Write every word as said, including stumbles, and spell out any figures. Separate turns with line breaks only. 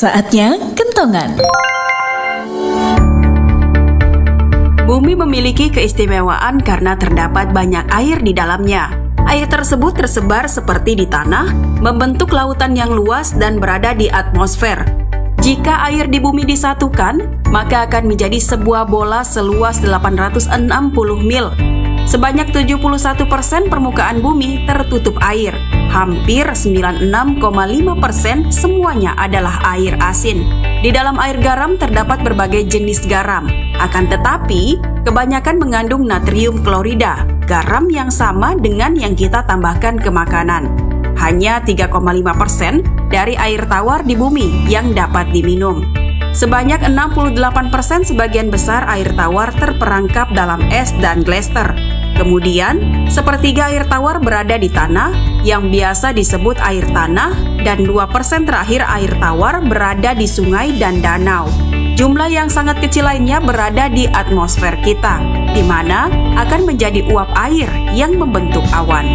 Saatnya kentongan.
Bumi memiliki keistimewaan karena terdapat banyak air di dalamnya. Air tersebut tersebar seperti di tanah, membentuk lautan yang luas dan berada di atmosfer. Jika air di bumi disatukan, maka akan menjadi sebuah bola seluas delapan ratus enam puluh mil. Sebanyak tujuh puluh satu persen permukaan bumi tertutup air. Hampir sembilan puluh enam koma lima persen semuanya adalah air asin. Di dalam air garam terdapat berbagai jenis garam. Akan tetapi, kebanyakan mengandung natrium klorida, garam yang sama dengan yang kita tambahkan ke makanan. Hanya tiga koma lima persen dari air tawar di bumi yang dapat diminum. Sebanyak enam puluh delapan persen sebagian besar air tawar terperangkap dalam es dan glester. Kemudian, sepertiga air tawar berada di tanah yang biasa disebut air tanah dan dua persen terakhir air tawar berada di sungai dan danau. Jumlah yang sangat kecil lainnya berada di atmosfer kita, di mana akan menjadi uap air yang membentuk awan.